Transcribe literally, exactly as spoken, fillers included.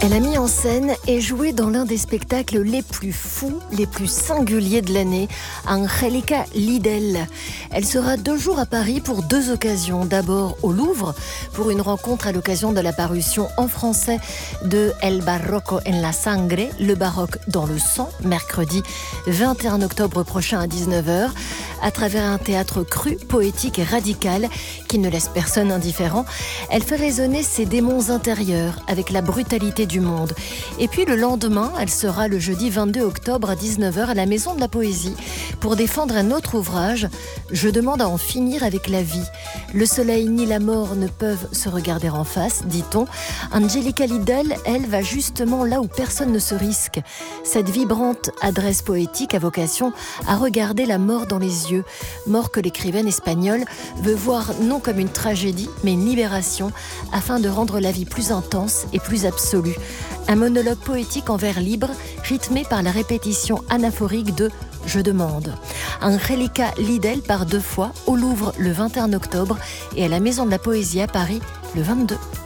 Elle a mis en scène et joué dans l'un des spectacles les plus fous, les plus singuliers de l'année, Angélica Lidl. Elle sera deux jours à Paris pour deux occasions. D'abord au Louvre, pour une rencontre à l'occasion de la parution en français de El Barroco en la Sangre, le baroque dans le sang, mercredi vingt et un octobre prochain à dix-neuf heures, à travers un théâtre cru, poétique et radical qui ne laisse personne indifférent. Elle fait résonner ses démons intérieurs avec la brutalité du monde. Et puis le lendemain, elle sera le jeudi vingt-deux octobre à dix-neuf heures à la Maison de la Poésie pour défendre un autre ouvrage, Je demande à en finir avec la vie. Le soleil ni la mort ne peuvent se regarder en face, dit-on. Angélica Lidl, elle, va justement là où personne ne se risque. Cette vibrante adresse poétique a vocation à regarder la mort dans les yeux. Mort que l'écrivaine espagnole veut voir non comme une tragédie, mais une libération, afin de rendre la vie plus intense et plus absolue. Un monologue poétique en vers libre, rythmé par la répétition anaphorique de « Je demande ». Angélica Lidl part deux fois, au Louvre le vingt et un octobre et à la Maison de la Poésie à Paris le vingt-deux.